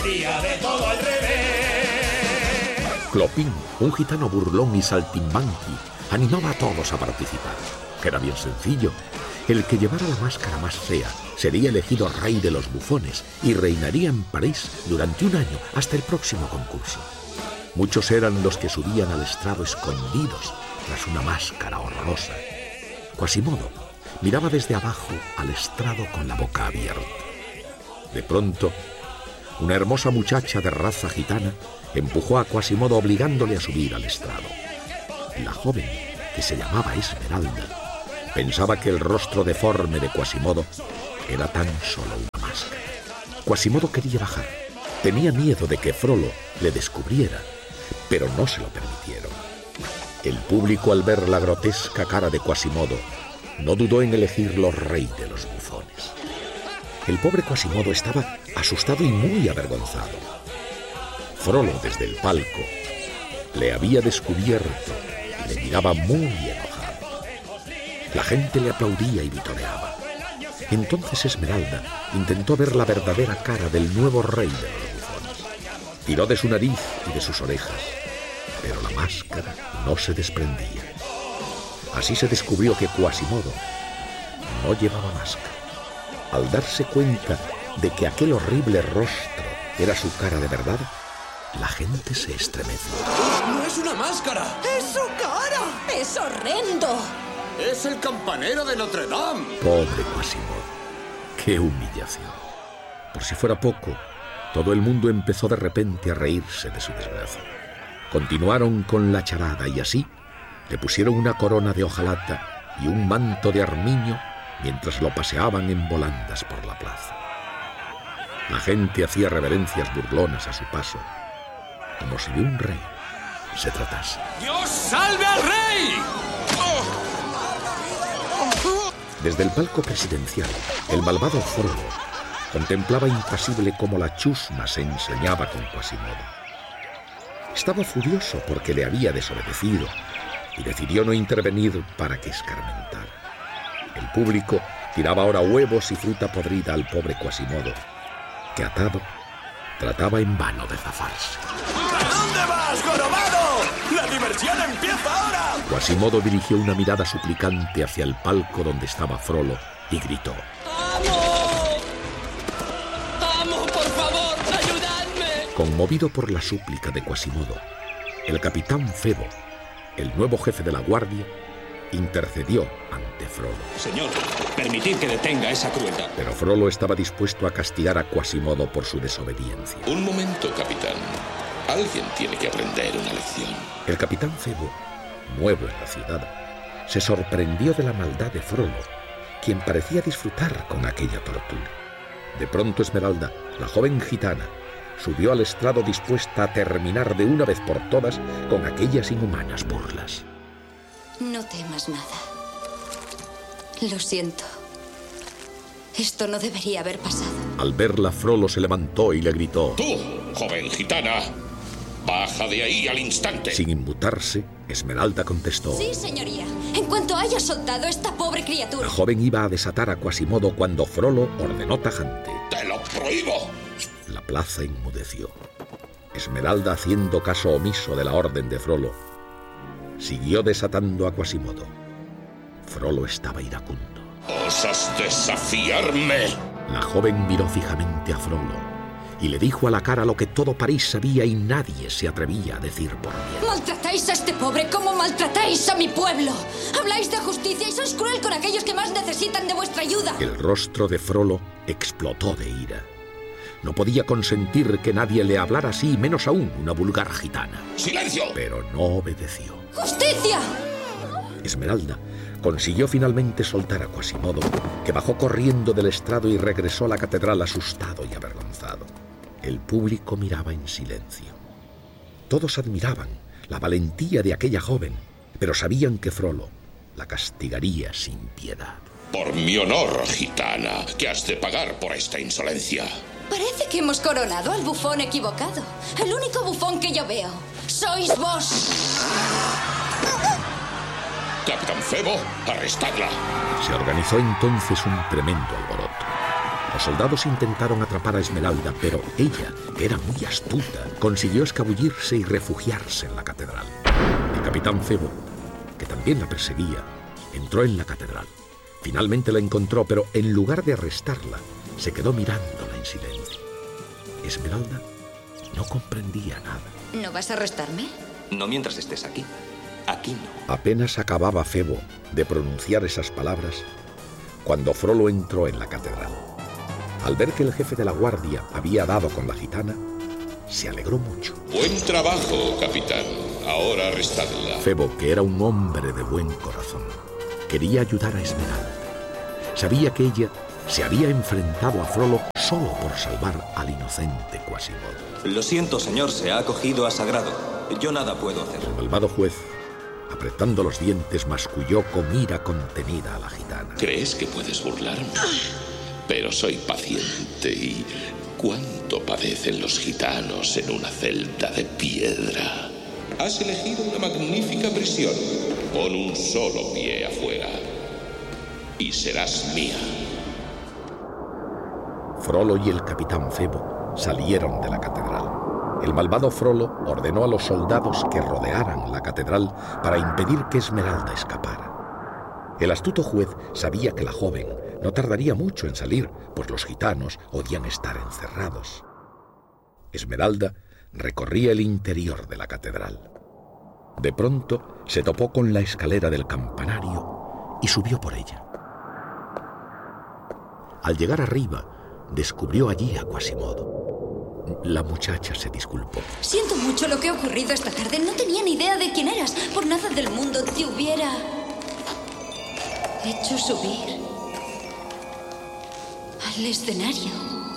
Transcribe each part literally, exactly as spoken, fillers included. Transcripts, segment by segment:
sería de todo al revés. Clopín, un gitano burlón y saltimbanqui, animaba a todos a participar. Era bien sencillo. El que llevara la máscara más fea sería elegido rey de los bufones y reinaría en París durante un año hasta el próximo concurso. Muchos eran los que subían al estrado escondidos tras una máscara horrorosa. Quasimodo miraba desde abajo al estrado con la boca abierta. De pronto, una hermosa muchacha de raza gitana empujó a Quasimodo obligándole a subir al estrado. La joven, que se llamaba Esmeralda, pensaba que el rostro deforme de Quasimodo era tan solo una máscara. Quasimodo quería bajar. Tenía miedo de que Frollo le descubriera, pero no se lo permitieron. El público, al ver la grotesca cara de Quasimodo, no dudó en elegirlo rey de los bufones. El pobre Quasimodo estaba asustado y muy avergonzado. Frollo, desde el palco, le había descubierto y le miraba muy enojado. La gente le aplaudía y vitoreaba. Entonces Esmeralda intentó ver la verdadera cara del nuevo rey de los bufones. Tiró de su nariz y de sus orejas, pero la máscara no se desprendía. Así se descubrió que Quasimodo no llevaba máscara. Al darse cuenta de que aquel horrible rostro era su cara de verdad, la gente se estremeció. ¡No es una máscara! ¡Es su cara! ¡Es horrendo! ¡Es el campanero de Notre Dame! Pobre Quasimodo. ¡Qué humillación! Por si fuera poco, todo el mundo empezó de repente a reírse de su desgracia. Continuaron con la charada y así le pusieron una corona de hojalata y un manto de armiño mientras lo paseaban en volandas por la plaza. La gente hacía reverencias burlonas a su paso, como si de un rey se tratase. ¡Dios salve al rey! ¡Oh! Desde el palco presidencial, el malvado Frollo contemplaba impasible cómo la chusma se ensañaba con Quasimodo. Estaba furioso porque le había desobedecido y decidió no intervenir para que escarmentara. El público tiraba ahora huevos y fruta podrida al pobre Quasimodo, que atado trataba en vano de zafarse. ¿A dónde vas, jorobado? ¡La diversión empieza ahora! Quasimodo dirigió una mirada suplicante hacia el palco donde estaba Frollo y gritó: ¡Amo! ¡Amo, por favor, ayudadme! Conmovido por la súplica de Quasimodo, el capitán Febo, el nuevo jefe de la guardia, intercedió ante Frollo. Señor, permitid que detenga esa crueldad. Pero Frollo estaba dispuesto a castigar a Quasimodo por su desobediencia. Un momento, capitán. Alguien tiene que aprender una lección. El capitán Febo, nuevo en la ciudad, se sorprendió de la maldad de Frollo, quien parecía disfrutar con aquella tortura. De pronto Esmeralda, la joven gitana, subió al estrado dispuesta a terminar de una vez por todas con aquellas inhumanas burlas. No temas nada. Lo siento. Esto no debería haber pasado. Al verla, Frollo se levantó y le gritó: ¡Tú, joven gitana! ¡Baja de ahí al instante! Sin inmutarse, Esmeralda contestó: Sí, señoría. En cuanto haya soltado a esta pobre criatura. La joven iba a desatar a Quasimodo cuando Frollo ordenó tajante: ¡Te lo prohíbo! La plaza inmudeció. Esmeralda, haciendo caso omiso de la orden de Frollo, siguió desatando a Quasimodo. Frollo estaba iracundo. ¿Osas desafiarme? La joven miró fijamente a Frollo y le dijo a la cara lo que todo París sabía y nadie se atrevía a decir por miedo. Maltratáis a este pobre como maltratáis a mi pueblo. Habláis de justicia y sois cruel con aquellos que más necesitan de vuestra ayuda. El rostro de Frollo explotó de ira. No podía consentir que nadie le hablara así, menos aún una vulgar gitana. ¡Silencio! Pero no obedeció. ¡Justicia! Esmeralda consiguió finalmente soltar a Quasimodo, que bajó corriendo del estrado y regresó a la catedral asustado y avergonzado. El público miraba en silencio. Todos admiraban la valentía de aquella joven, pero sabían que Frollo la castigaría sin piedad. Por mi honor, gitana, que has de pagar por esta insolencia. Parece que hemos coronado al bufón equivocado. El único bufón que yo veo sois vos. Capitán Febo, arrestadla. Se organizó entonces un tremendo alboroto. Los soldados intentaron atrapar a Esmeralda, pero ella, que era muy astuta, consiguió escabullirse y refugiarse en la catedral. El capitán Febo, que también la perseguía, entró en la catedral. Finalmente la encontró, pero en lugar de arrestarla, se quedó mirándola en silencio. Esmeralda no comprendía nada. ¿No vas a arrestarme? No mientras estés aquí. Aquí no. Apenas acababa Febo de pronunciar esas palabras cuando Frollo entró en la catedral. Al ver que el jefe de la guardia había dado con la gitana, se alegró mucho. Buen trabajo, capitán. Ahora arrestadla. Febo, que era un hombre de buen corazón, quería ayudar a Esmeralda. Sabía que ella se había enfrentado a Frollo solo por salvar al inocente Quasimodo. Lo siento, señor, se ha acogido a Sagrado. Yo nada puedo hacer. El malvado juez, apretando los dientes, masculló con ira contenida a la gitana. ¿Crees que puedes burlarme? Pero soy paciente y... ¿cuánto padecen los gitanos en una celda de piedra? Has elegido una magnífica prisión. Pon un solo pie afuera y serás mía. Frollo y el capitán Febo salieron de la catedral. El malvado Frollo ordenó a los soldados que rodearan la catedral para impedir que Esmeralda escapara. El astuto juez sabía que la joven no tardaría mucho en salir, pues los gitanos odian estar encerrados. Esmeralda recorría el interior de la catedral. De pronto se topó con la escalera del campanario y subió por ella. Al llegar arriba, descubrió allí a Quasimodo. La muchacha se disculpó. Siento mucho lo que ha ocurrido esta tarde. No tenía ni idea de quién eras. Por nada del mundo te hubiera hecho subir al escenario.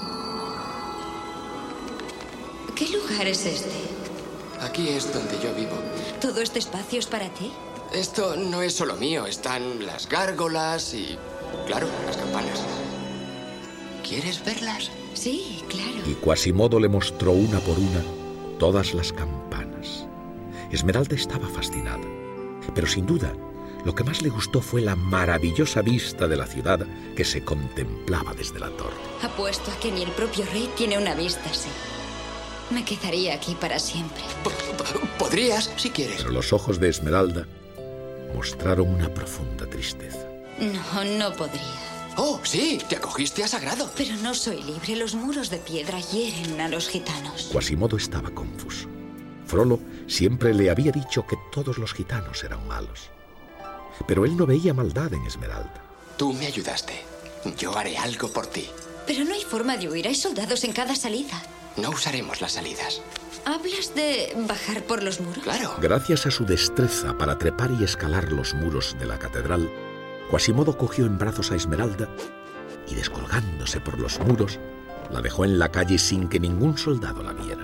¿Qué lugar es este? Aquí es donde yo vivo. ¿Todo este espacio es para ti? Esto no es solo mío. Están las gárgolas y, claro, las campanas. ¿Quieres verlas? Sí, claro. Y Quasimodo le mostró una por una todas las campanas. Esmeralda estaba fascinada, pero sin duda lo que más le gustó fue la maravillosa vista de la ciudad que se contemplaba desde la torre. Apuesto a que ni el propio rey tiene una vista así. Me quedaría aquí para siempre. Podrías, si quieres. Pero los ojos de Esmeralda mostraron una profunda tristeza. No, no podría. Oh, sí, te acogiste a Sagrado. Pero no soy libre. Los muros de piedra hieren a los gitanos. Quasimodo estaba confuso. Frollo siempre le había dicho que todos los gitanos eran malos. Pero él no veía maldad en Esmeralda. Tú me ayudaste. Yo haré algo por ti. Pero no hay forma de huir. Hay soldados en cada salida. No usaremos las salidas. ¿Hablas de bajar por los muros? Claro. Gracias a su destreza para trepar y escalar los muros de la catedral, Quasimodo cogió en brazos a Esmeralda y, descolgándose por los muros, la dejó en la calle sin que ningún soldado la viera.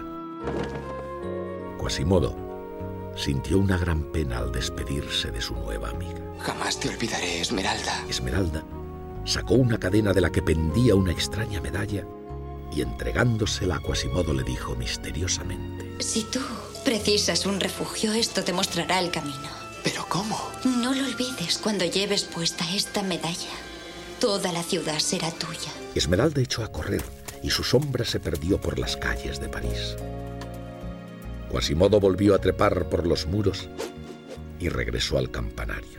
Quasimodo sintió una gran pena al despedirse de su nueva amiga. Jamás te olvidaré, Esmeralda. Esmeralda sacó una cadena de la que pendía una extraña medalla y, entregándosela a Quasimodo, le dijo misteriosamente: Si tú precisas un refugio, esto te mostrará el camino. ¿Pero cómo? No lo olvides. Cuando lleves puesta esta medalla, toda la ciudad será tuya. Esmeralda echó a correr y su sombra se perdió por las calles de París. Quasimodo volvió a trepar por los muros y regresó al campanario.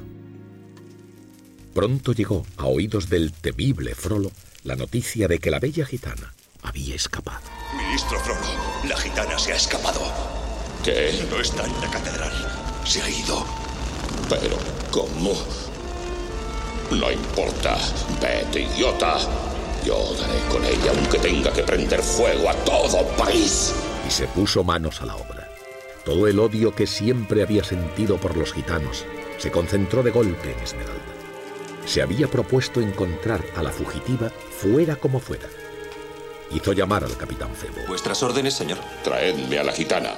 Pronto llegó a oídos del temible Frollo la noticia de que la bella gitana había escapado. Ministro Frollo, la gitana se ha escapado. ¿Qué? No está en la catedral. Se ha ido. Pero, ¿cómo? No importa. Vete, idiota. Yo daré con ella aunque tenga que prender fuego a todo París. Y se puso manos a la obra. Todo el odio que siempre había sentido por los gitanos se concentró de golpe en Esmeralda. Se había propuesto encontrar a la fugitiva fuera como fuera. Hizo llamar al capitán Febo. Vuestras órdenes, señor. Traedme a la gitana.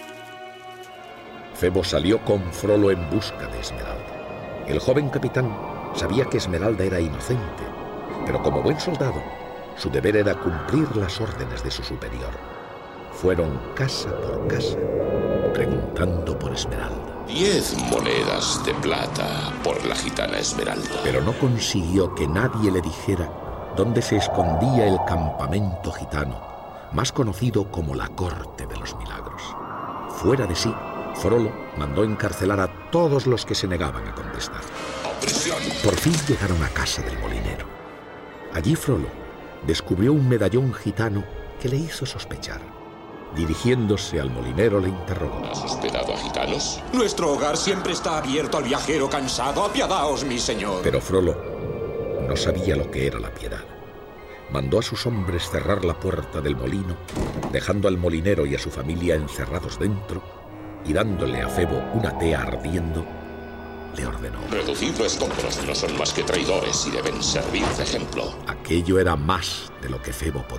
Febo salió con Frollo en busca de Esmeralda. El joven capitán sabía que Esmeralda era inocente, pero como buen soldado, su deber era cumplir las órdenes de su superior. Fueron casa por casa, preguntando por Esmeralda. Diez monedas de plata por la gitana Esmeralda. Pero no consiguió que nadie le dijera donde se escondía el campamento gitano, más conocido como la Corte de los Milagros. Fuera de sí, Frollo mandó encarcelar a todos los que se negaban a contestar. Por fin llegaron a casa del molinero. Allí Frollo descubrió un medallón gitano que le hizo sospechar. Dirigiéndose al molinero le interrogó. ¿Has hospedado a gitanos? Nuestro hogar siempre está abierto al viajero cansado. Apiadaos, mi señor. Pero Frollo no sabía lo que era la piedad. Mandó a sus hombres cerrar la puerta del molino, dejando al molinero y a su familia encerrados dentro, y dándole a Febo una tea ardiendo, le ordenó: Reducidlo a escombros, no son más que traidores y deben servir de ejemplo. Aquello era más de lo que Febo podía.